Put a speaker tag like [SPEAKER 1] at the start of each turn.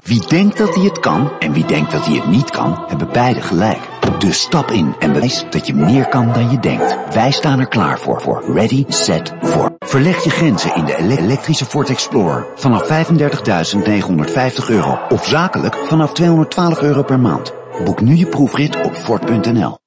[SPEAKER 1] Wie denkt dat hij het kan en wie denkt dat hij het niet kan, hebben beide gelijk. Dus stap in en bewijs dat je meer kan dan je denkt. Wij staan er klaar voor. Ready, set, for. Verleg je grenzen in de elektrische Ford Explorer vanaf €35.950 of zakelijk vanaf €212 per maand. Boek nu je proefrit op Ford.nl.